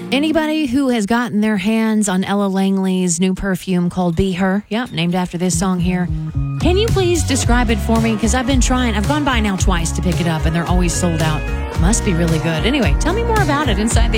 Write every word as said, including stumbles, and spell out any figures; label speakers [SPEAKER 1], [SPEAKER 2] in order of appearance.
[SPEAKER 1] Anybody who has gotten their hands on Ella Langley's new perfume called Be Her, yep, named after this song here, can you please describe it for me? Because I've been trying. I've gone by now twice to pick it up, and they're always sold out. Must be really good. Anyway, tell me more about it inside the